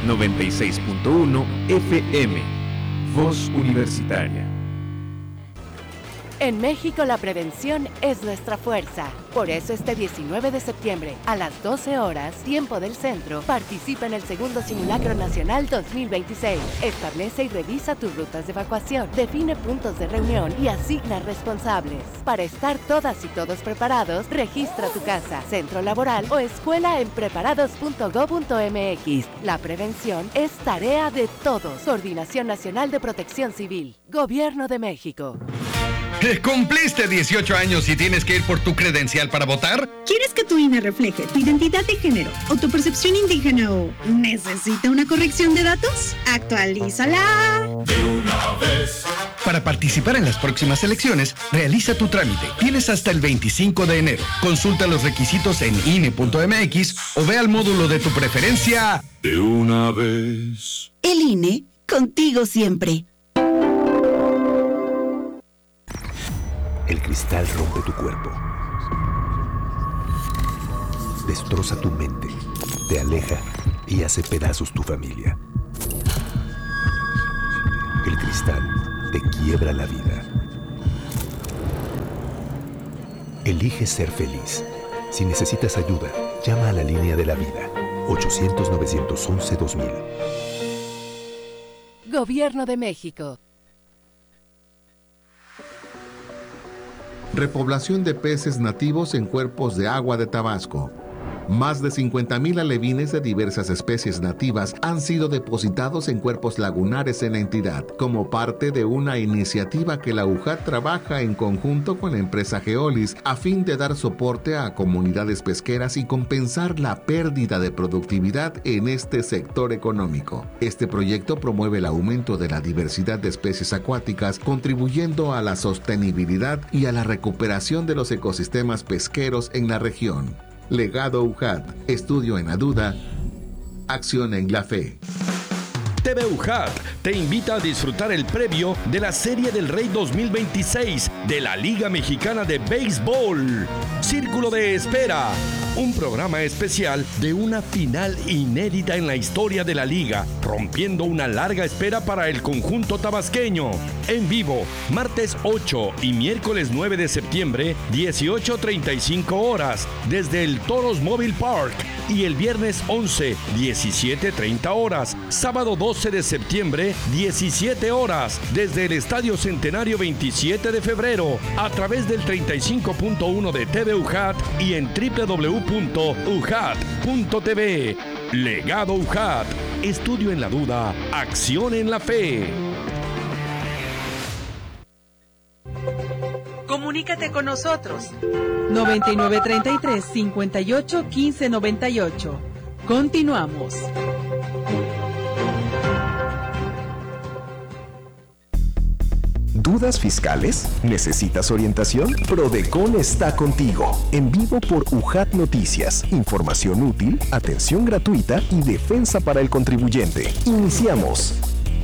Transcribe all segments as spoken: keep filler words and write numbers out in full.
noventa y seis punto uno F M. Voz Universitaria. En México la prevención es nuestra fuerza. Por eso este diecinueve de septiembre, a las doce horas, tiempo del centro, participa en el segundo Simulacro Nacional dos mil veintiséis. Establece y revisa tus rutas de evacuación, define puntos de reunión y asigna responsables. Para estar todas y todos preparados, registra tu casa, centro laboral o escuela en preparados punto gob punto eme equis. La prevención es tarea de todos. Coordinación Nacional de Protección Civil. Gobierno de México. ¿Cumpliste dieciocho años y tienes que ir por tu credencial para votar? ¿Quieres que tu I N E refleje tu identidad de género o tu percepción indígena o necesita una corrección de datos? ¡Actualízala! De una vez. Para participar en las próximas elecciones, realiza tu trámite. Tienes hasta el veinticinco de enero. Consulta los requisitos en I N E punto eme equis o ve al módulo de tu preferencia. De una vez. El I N E, contigo siempre. El cristal rompe tu cuerpo, destroza tu mente, te aleja y hace pedazos tu familia. El cristal te quiebra la vida. Elige ser feliz. Si necesitas ayuda, llama a la línea de la vida, ochocientos, novecientos once, dos mil. Gobierno de México. Repoblación de peces nativos en cuerpos de agua de Tabasco. Más de cincuenta mil alevines de diversas especies nativas han sido depositados en cuerpos lagunares en la entidad, como parte de una iniciativa que la U J A T trabaja en conjunto con la empresa Geolis a fin de dar soporte a comunidades pesqueras y compensar la pérdida de productividad en este sector económico. Este proyecto promueve el aumento de la diversidad de especies acuáticas, contribuyendo a la sostenibilidad y a la recuperación de los ecosistemas pesqueros en la región. Legado U J A T, estudio en la duda, acción en la fe. T V U J A T te invita a disfrutar el previo de la Serie del Rey dos mil veintiséis de la Liga Mexicana de Béisbol. Círculo de Espera, un programa especial de una final inédita en la historia de la liga, rompiendo una larga espera para el conjunto tabasqueño. En vivo, martes ocho y miércoles nueve de septiembre, dieciocho treinta y cinco horas, desde el Toros Mobile Park, y el viernes once, diecisiete treinta horas, sábado doce de septiembre, diecisiete horas, desde el Estadio Centenario veintisiete de febrero, a través del treinta y cinco punto uno de T V U J A T y en doble u doble u doble u punto u j a t punto t v. Legado U J A T, estudio en la duda, acción en la fe. Comunícate con nosotros. noventa y nueve treinta y tres, cincuenta y ocho, quince noventa y ocho. Continuamos. ¿Dudas fiscales? ¿Necesitas orientación? Prodecon está contigo. En vivo por U J A T Noticias. Información útil, atención gratuita y defensa para el contribuyente. Iniciamos.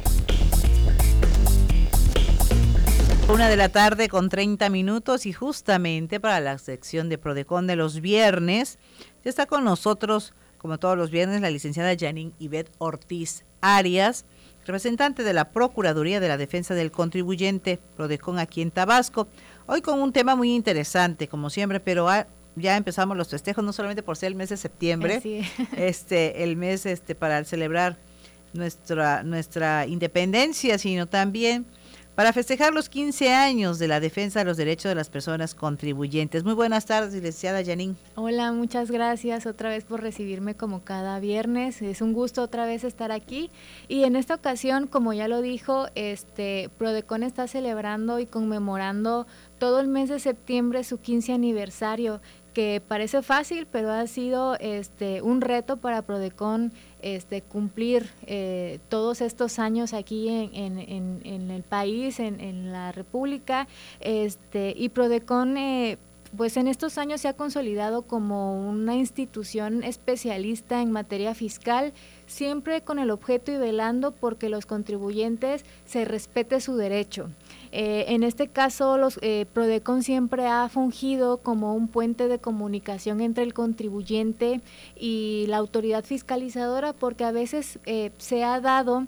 Una de la tarde con treinta minutos y justamente para la sección de Prodecon de los viernes ya está con nosotros, como todos los viernes, la licenciada Janine Ivette Ortiz Arias, representante de la Procuraduría de la Defensa del Contribuyente, Prodecon aquí en Tabasco. Hoy con un tema muy interesante, como siempre, pero a, ya empezamos los festejos, no solamente por ser el mes de septiembre, sí. este, el mes este para celebrar nuestra, nuestra independencia, sino también para festejar los quince años de la defensa de los derechos de las personas contribuyentes. Muy buenas tardes, licenciada Janine. Hola, muchas gracias otra vez por recibirme como cada viernes. Es un gusto otra vez estar aquí. Y en esta ocasión, como ya lo dijo, este Prodecon está celebrando y conmemorando todo el mes de septiembre su quince aniversario, que parece fácil, pero ha sido este un reto para Prodecon este cumplir eh, todos estos años aquí en, en, en, en el país, en, en la República, este y Prodecon eh, pues en estos años se ha consolidado como una institución especialista en materia fiscal, siempre con el objeto y velando porque los contribuyentes se respete su derecho. Eh, en este caso, los eh, Prodecon siempre ha fungido como un puente de comunicación entre el contribuyente y la autoridad fiscalizadora, porque a veces eh, se ha dado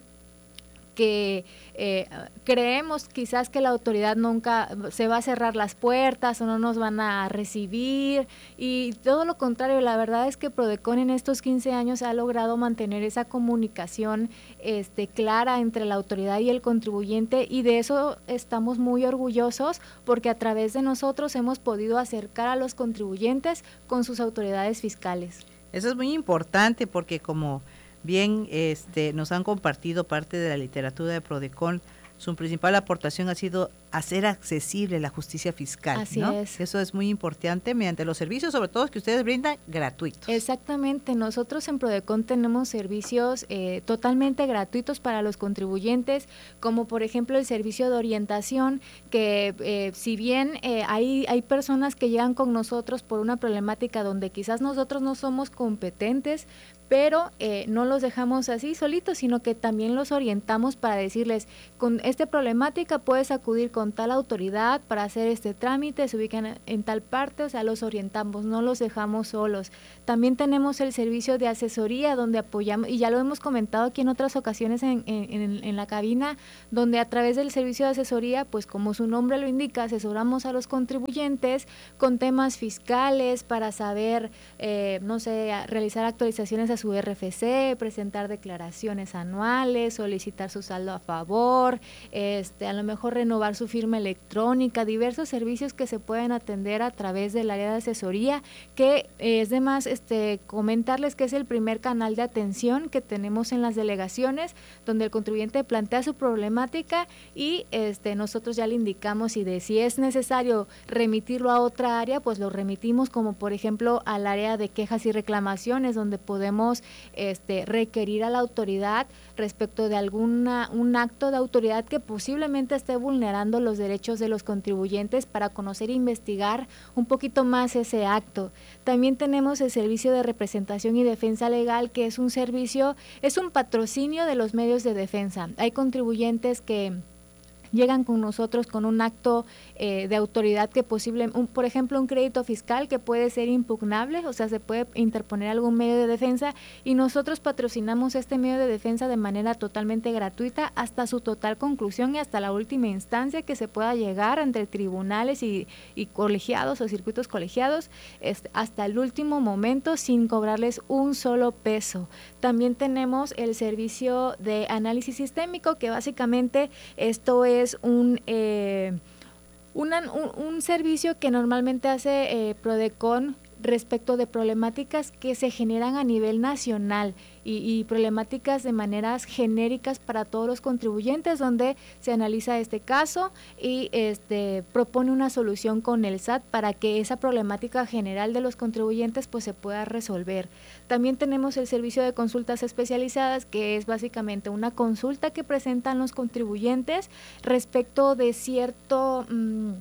que eh, creemos quizás que la autoridad nunca se va a cerrar las puertas o no nos van a recibir, y todo lo contrario. La verdad es que Prodecon en estos quince años ha logrado mantener esa comunicación este, clara entre la autoridad y el contribuyente, y de eso estamos muy orgullosos porque a través de nosotros hemos podido acercar a los contribuyentes con sus autoridades fiscales. Eso es muy importante porque como bien, este, nos han compartido parte de la literatura de Prodecon, su principal aportación ha sido hacer accesible la justicia fiscal. Así ¿no? es. Eso es muy importante mediante los servicios, sobre todo que ustedes brindan gratuitos. Exactamente, nosotros en Prodecon tenemos servicios eh, totalmente gratuitos para los contribuyentes, como por ejemplo el servicio de orientación, que eh, si bien eh, hay, hay personas que llegan con nosotros por una problemática donde quizás nosotros no somos competentes, pero eh, no los dejamos así solitos, sino que también los orientamos para decirles, con esta problemática puedes acudir con tal autoridad para hacer este trámite, se ubican en tal parte, o sea, los orientamos, no los dejamos solos. También tenemos el servicio de asesoría, donde apoyamos, y ya lo hemos comentado aquí en otras ocasiones en, en, en la cabina, donde a través del servicio de asesoría, pues como su nombre lo indica, asesoramos a los contribuyentes con temas fiscales para saber, eh, no sé, realizar actualizaciones a su R F C, presentar declaraciones anuales, solicitar su saldo a favor, este, a lo mejor renovar su firma electrónica, diversos servicios que se pueden atender a través del área de asesoría, que eh, es de más este, comentarles que es el primer canal de atención que tenemos en las delegaciones, donde el contribuyente plantea su problemática y este, nosotros ya le indicamos y de si es necesario remitirlo a otra área, pues lo remitimos, como por ejemplo al área de quejas y reclamaciones, donde podemos Este, requerir a la autoridad respecto de alguna un acto de autoridad que posiblemente esté vulnerando los derechos de los contribuyentes, para conocer e investigar un poquito más ese acto. También tenemos el servicio de representación y defensa legal, que es un servicio, es un patrocinio de los medios de defensa. Hay contribuyentes que llegan con nosotros con un acto eh, de autoridad que posible, un, por ejemplo, un crédito fiscal que puede ser impugnable, o sea, se puede interponer algún medio de defensa, y nosotros patrocinamos este medio de defensa de manera totalmente gratuita hasta su total conclusión y hasta la última instancia que se pueda llegar entre tribunales y, y colegiados o circuitos colegiados, este, hasta el último momento sin cobrarles un solo peso. También tenemos el servicio de análisis sistémico, que básicamente esto es es un, eh, una, un, un servicio que normalmente hace eh, Prodecon respecto de problemáticas que se generan a nivel nacional y, y problemáticas de maneras genéricas para todos los contribuyentes, donde se analiza este caso y este propone una solución con el S A T para que esa problemática general de los contribuyentes pues se pueda resolver. También tenemos el servicio de consultas especializadas, que es básicamente una consulta que presentan los contribuyentes respecto de cierto mmm,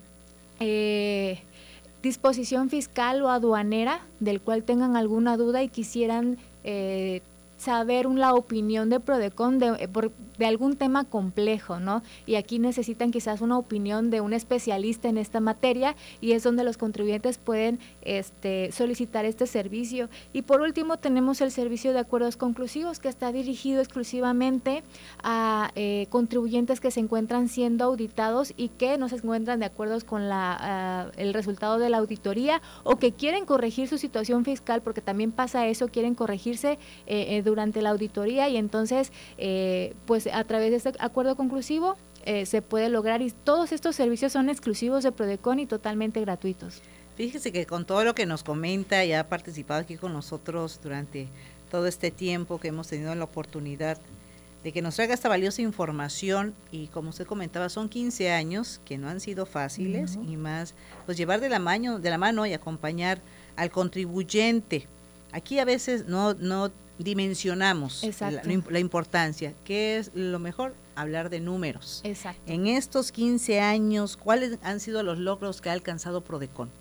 eh, disposición fiscal o aduanera del cual tengan alguna duda y quisieran eh, saber la opinión de Prodecon de, de algún tema complejo, ¿no? Y aquí necesitan quizás una opinión de un especialista en esta materia, y es donde los contribuyentes pueden este, solicitar este servicio. Y por último tenemos el servicio de acuerdos conclusivos, que está dirigido exclusivamente a eh, contribuyentes que se encuentran siendo auditados y que no se encuentran de acuerdo con la, uh, el resultado de la auditoría, o que quieren corregir su situación fiscal, porque también pasa eso, quieren corregirse eh, eh, durante la auditoría, y entonces eh, pues a través de este acuerdo conclusivo eh, se puede lograr, y todos estos servicios son exclusivos de Prodecon y totalmente gratuitos. Fíjese que con todo lo que nos comenta y ha participado aquí con nosotros durante todo este tiempo que hemos tenido la oportunidad de que nos traiga esta valiosa información, y como usted comentaba, son quince años que no han sido fáciles, uh-huh. y más pues llevar de la mano, de la mano y acompañar al contribuyente. Aquí a veces no no dimensionamos la, la importancia, que es lo mejor hablar de números. Exacto. En estos quince años, ¿cuáles han sido los logros que ha alcanzado Prodecon?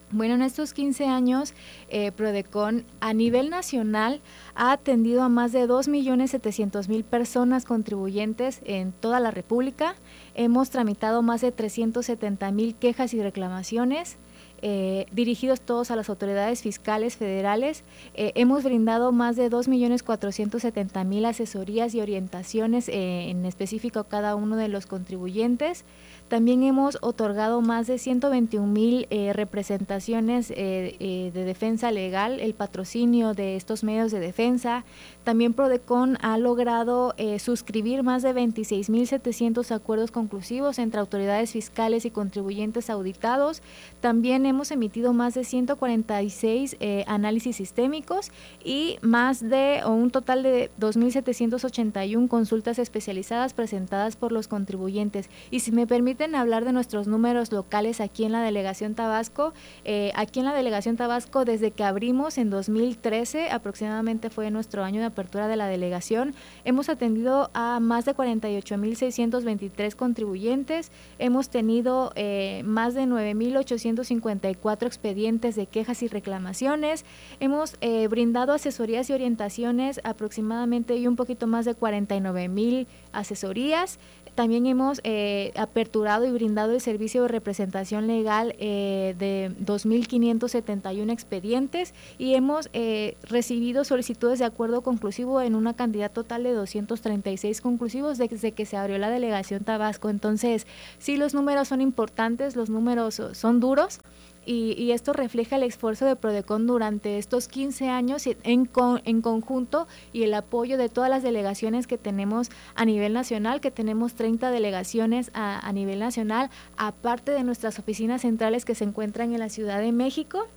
Bueno, en estos quince años, eh, Prodecon a nivel nacional ha atendido a más de dos millones setecientos mil personas contribuyentes en toda la República. Hemos tramitado más de trescientos setenta mil quejas y reclamaciones, eh, dirigidos todos a las autoridades fiscales federales. Eh, hemos brindado más de dos millones cuatrocientos setenta mil asesorías y orientaciones, eh, en específico a cada uno de los contribuyentes. También hemos otorgado más de ciento veintiún mil eh, representaciones eh, eh, de defensa legal, el patrocinio de estos medios de defensa. También Prodecon ha logrado eh, suscribir más de veintiséis mil setecientos acuerdos conclusivos entre autoridades fiscales y contribuyentes auditados. También hemos emitido más de ciento cuarenta y seis eh, análisis sistémicos y más de, o un total de dos mil setecientos ochenta y uno consultas especializadas presentadas por los contribuyentes. Y si me permite hablar de nuestros números locales aquí en la Delegación Tabasco. Eh, aquí en la Delegación Tabasco, desde que abrimos en dos mil trece, aproximadamente fue nuestro año de apertura de la delegación, hemos atendido a más de cuarenta y ocho mil seiscientos veintitrés contribuyentes, hemos tenido eh, más de nueve mil ochocientos cincuenta y cuatro expedientes de quejas y reclamaciones, hemos eh, brindado asesorías y orientaciones aproximadamente y un poquito más de cuarenta y nueve mil asesorías. También hemos eh, aperturado y brindado el servicio de representación legal eh, de dos mil quinientos setenta y uno expedientes y hemos eh, recibido solicitudes de acuerdo conclusivo en una cantidad total de doscientos treinta y seis conclusivos desde que se abrió la Delegación Tabasco. Entonces, sí, los números son importantes, los números son duros. Y, y esto refleja el esfuerzo de Prodecon durante estos quince años en, con, en conjunto y el apoyo de todas las delegaciones que tenemos a nivel nacional, que tenemos treinta delegaciones a, a nivel nacional, aparte de nuestras oficinas centrales que se encuentran en la Ciudad de México.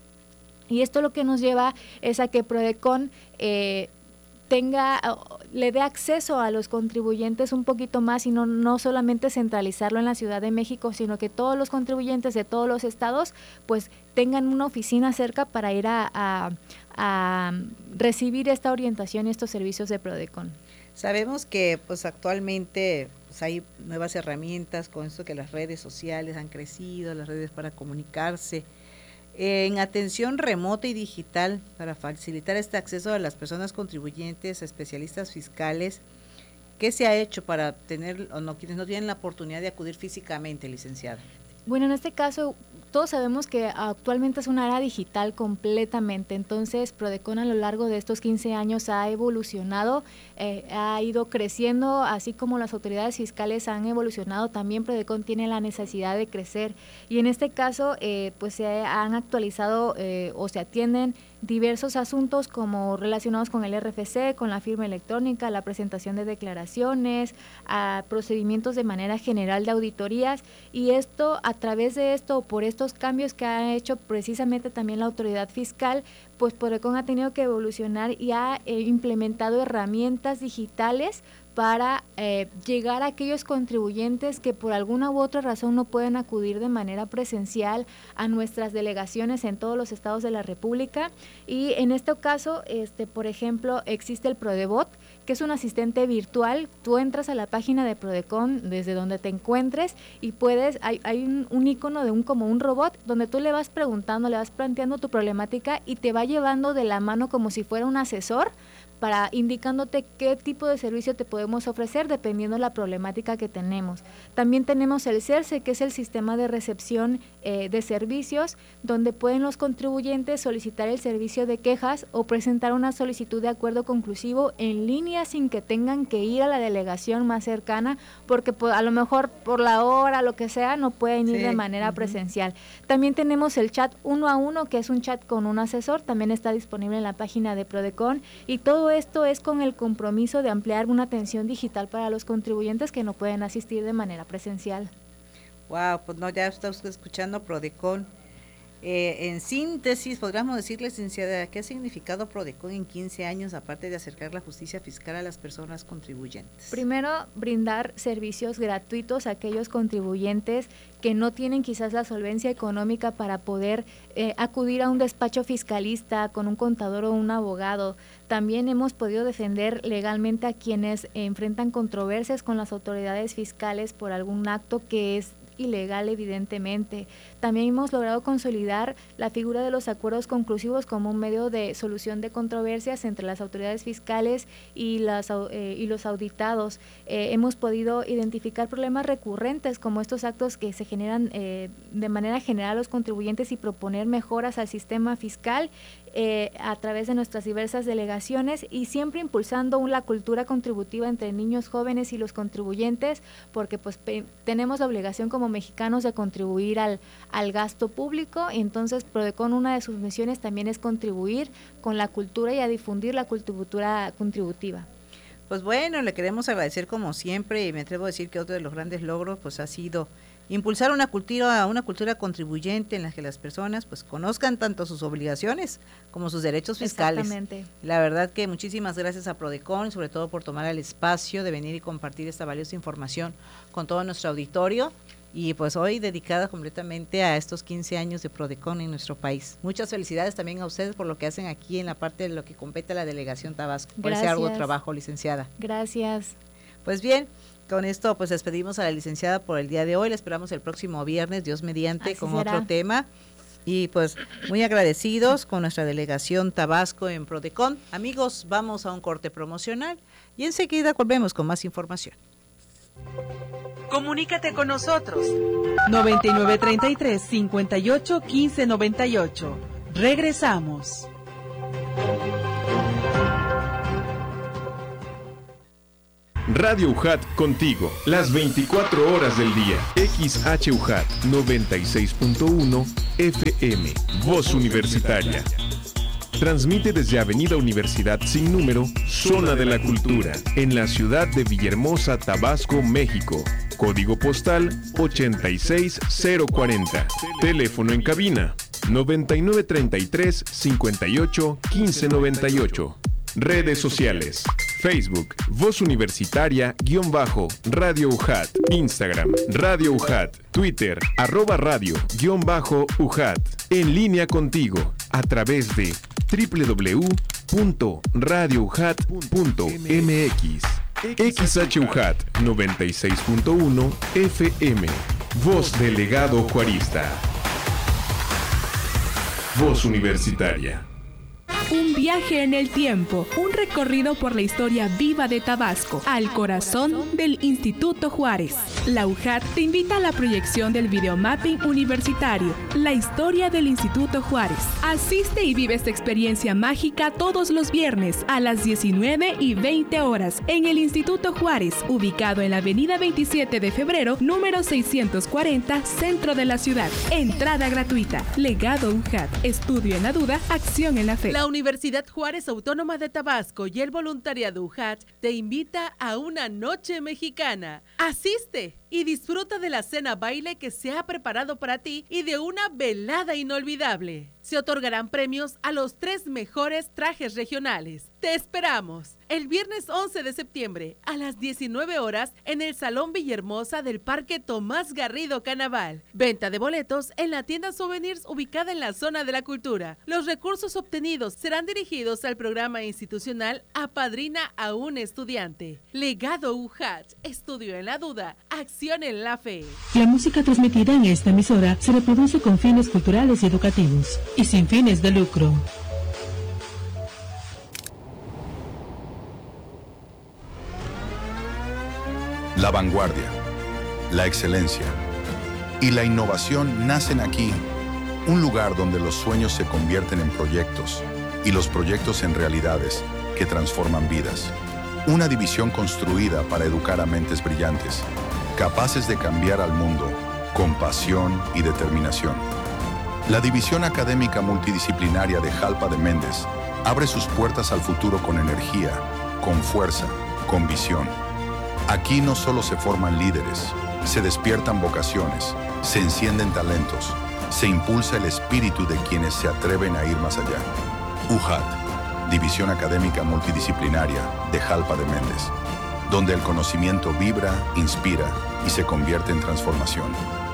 Y esto lo que nos lleva es a que Prodecon eh, tenga, le dé acceso a los contribuyentes un poquito más y no, no solamente centralizarlo en la Ciudad de México, sino que todos los contribuyentes de todos los estados pues tengan una oficina cerca para ir a, a, a recibir esta orientación y estos servicios de Prodecon. Sabemos que pues actualmente pues, hay nuevas herramientas con esto que las redes sociales han crecido, las redes para comunicarse. En atención remota y digital para facilitar este acceso a las personas contribuyentes, a especialistas fiscales, ¿qué se ha hecho para tener o no quienes no tienen la oportunidad de acudir físicamente, licenciada? Bueno, en este caso, todos sabemos que actualmente es una era digital completamente, entonces Prodecon a lo largo de estos quince años ha evolucionado, eh, ha ido creciendo, así como las autoridades fiscales han evolucionado, también Prodecon tiene la necesidad de crecer y en este caso eh, pues se han actualizado eh, o se atienden diversos asuntos como relacionados con el R F C, con la firma electrónica, la presentación de declaraciones, a procedimientos de manera general de auditorías y esto, a través de esto, por estos cambios que ha hecho precisamente también la autoridad fiscal, pues Prodecon ha tenido que evolucionar y ha eh, implementado herramientas digitales para eh, llegar a aquellos contribuyentes que por alguna u otra razón no pueden acudir de manera presencial a nuestras delegaciones en todos los estados de la República. Y en este caso, este, por ejemplo, existe el Prodebot, que es un asistente virtual. Tú entras a la página de Prodecon desde donde te encuentres y puedes, hay, hay un, un icono de un como un robot donde tú le vas preguntando, le vas planteando tu problemática y te va llevando de la mano como si fuera un asesor, para indicándote qué tipo de servicio te podemos ofrecer dependiendo de la problemática que tenemos. También tenemos el CERSE, que es el sistema de recepción eh, de servicios, donde pueden los contribuyentes solicitar el servicio de quejas o presentar una solicitud de acuerdo conclusivo en línea sin que tengan que ir a la delegación más cercana, porque pues, a lo mejor por la hora, lo que sea, no pueden ir sí. de manera uh-huh. presencial. También tenemos el chat uno a uno, que es un chat con un asesor, también está disponible en la página de Prodecon, y todo esto es con el compromiso de ampliar una atención digital para los contribuyentes que no pueden asistir de manera presencial. Wow, pues no, ya está usted escuchando Prodecon. Eh, en síntesis, podríamos decir, licenciada, ¿qué ha significado Prodecon en quince años, aparte de acercar la justicia fiscal a las personas contribuyentes? Primero, brindar servicios gratuitos a aquellos contribuyentes que no tienen quizás la solvencia económica para poder eh, acudir a un despacho fiscalista con un contador o un abogado. También hemos podido defender legalmente a quienes enfrentan controversias con las autoridades fiscales por algún acto que es ilegal evidentemente. También hemos logrado consolidar la figura de los acuerdos conclusivos como un medio de solución de controversias entre las autoridades fiscales y, las, eh, y los auditados. Eh, hemos podido identificar problemas recurrentes como estos actos que se generan eh, de manera general a los contribuyentes y proponer mejoras al sistema fiscal eh, a través de nuestras diversas delegaciones y siempre impulsando una cultura contributiva entre niños, jóvenes y los contribuyentes, porque pues pe- tenemos la obligación como mexicanos de contribuir al, al gasto público. Entonces Prodecon, una de sus misiones también es contribuir con la cultura y a difundir la cultura contributiva. Pues bueno, le queremos agradecer como siempre, y me atrevo a decir que otro de los grandes logros pues ha sido impulsar una cultura, una cultura contribuyente en la que las personas pues conozcan tanto sus obligaciones como sus derechos fiscales. Exactamente. La verdad que muchísimas gracias a Prodecon, sobre todo por tomar el espacio de venir y compartir esta valiosa información con todo nuestro auditorio. Y pues hoy dedicada completamente a estos quince años de Prodecon en nuestro país. Muchas felicidades también a ustedes por lo que hacen aquí en la parte de lo que compete a la Delegación Tabasco, por ese arduo trabajo, licenciada. Gracias. Pues bien, con esto pues despedimos a la licenciada por el día de hoy. La esperamos el próximo viernes, Dios mediante, Así con será. otro tema. Y pues muy agradecidos con nuestra Delegación Tabasco en Prodecon. Amigos, vamos a un corte promocional y enseguida volvemos con más información. Comunícate con nosotros. noventa y nueve treinta y tres, cincuenta y ocho, quince noventa y ocho. Regresamos. Radio U J A T contigo, las veinticuatro horas del día. X H U J A T noventa y seis punto uno F M, Voz Universitaria. Transmite desde Avenida Universidad sin número, Zona de la Cultura, en la ciudad de Villahermosa, Tabasco, México. Código postal ochenta y seis cero cuarenta. Teléfono en cabina noventa y nueve treinta y tres, cincuenta y ocho, quince noventa y ocho. Redes sociales: Facebook, Voz Universitaria, guión bajo, Radio U J A T. Instagram, Radio U J A T. Twitter, arroba radio, guión bajo, U J A T. En línea contigo, a través de doble u doble u doble u punto radio u j a t punto m x. X H U J A T noventa y seis punto uno F M. Voz Delegado Juarista. Voz Universitaria. Un viaje en el tiempo, un recorrido por la historia viva de Tabasco, al corazón del Instituto Juárez. La U J A T te invita a la proyección del videomapping universitario, la historia del Instituto Juárez. Asiste y vive esta experiencia mágica todos los viernes a las diecinueve y veinte horas en el Instituto Juárez, ubicado en la avenida veintisiete de febrero, número seiscientos cuarenta, centro de la ciudad. Entrada gratuita. Legado U J A T. Estudio en la duda, acción en la fe. La Universidad Juárez Autónoma de Tabasco y el voluntariado U J A T te invita a una noche mexicana. Asiste y disfruta de la cena baile que se ha preparado para ti y de una velada inolvidable. Se otorgarán premios a los tres mejores trajes regionales. Te esperamos el viernes once de septiembre a las diecinueve horas en el Salón Villahermosa del Parque Tomás Garrido Canaval. Venta de boletos en la tienda Souvenirs ubicada en la Zona de la Cultura. Los recursos obtenidos serán dirigidos al programa institucional Apadrina a un estudiante. Legado U J A T. Estudio en la duda. Acción en la fe. La música transmitida en esta emisora se reproduce con fines culturales y educativos y sin fines de lucro. La vanguardia, la excelencia y la innovación nacen aquí, un lugar donde los sueños se convierten en proyectos y los proyectos en realidades que transforman vidas. Una división construida para educar a mentes brillantes, capaces de cambiar al mundo con pasión y determinación. La División Académica Multidisciplinaria de Jalpa de Méndez abre sus puertas al futuro con energía, con fuerza, con visión. Aquí no solo se forman líderes, se despiertan vocaciones, se encienden talentos, se impulsa el espíritu de quienes se atreven a ir más allá. U J A T, División Académica Multidisciplinaria de Jalpa de Méndez, donde el conocimiento vibra, inspira y se convierte en transformación.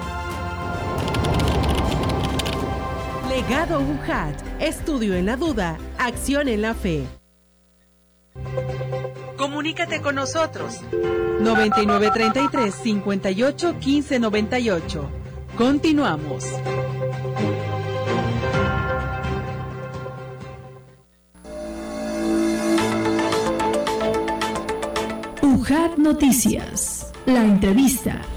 Legado U J A T. Estudio en la duda, acción en la fe. Comunica Comunícate con nosotros. noventa y nueve treinta y tres, cincuenta y ocho, quince noventa y ocho. Continuamos. U J A T Noticias, la entrevista.